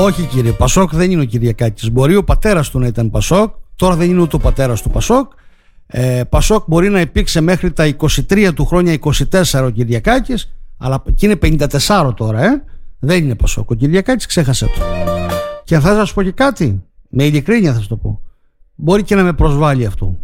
Όχι κύριε, Πασόκ δεν είναι ο Κυριακάκης. Μπορεί ο πατέρας του να ήταν Πασόκ, τώρα δεν είναι ούτε ο πατέρας του Πασόκ. Πασόκ μπορεί να υπήρξε μέχρι τα 23 του χρόνια, 24 ο Κυριακάκης, αλλά και είναι 54 τώρα, δεν είναι Πασόκ. Ο Κυριακάκης ξέχασε το. Και θα σας πω και κάτι, με ειλικρίνεια θα σας το πω. Μπορεί και να με προσβάλλει αυτό.